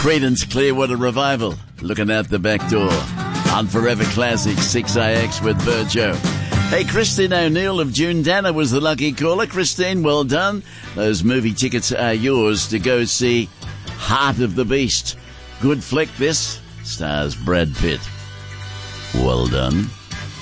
Creedence Clearwater Revival, Looking Out the Back Door. On Forever Classic 6IX with Burjo. Hey, Christine O'Neill of June Danner was the lucky caller. Christine, well done. Those movie tickets are yours to go see Heart of the Beast. Good flick this. Stars Brad Pitt. Well done.